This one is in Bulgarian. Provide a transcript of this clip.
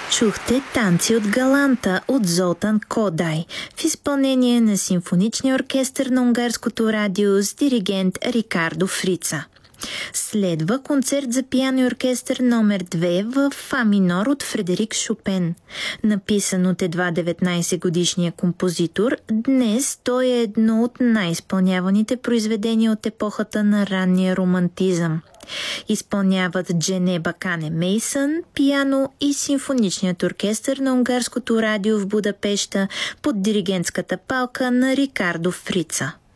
Чухте танци от Галанта от Золтан Кодай в изпълнение на Симфоничния оркестър на Унгарското радио с диригент Рикардо Фрица. Следва концерт за пиано и оркестър номер 2 в фа минор от Фредерик Шопен. Написан от едва 19-годишния композитор, днес той е едно от най-изпълняваните произведения от епохата на ранния романтизъм. Изпълняват Дженеба Кане Мейсън, пиано и Симфоничният оркестър на Унгарското радио в Будапеща под диригентската палка на Рикардо Фрица.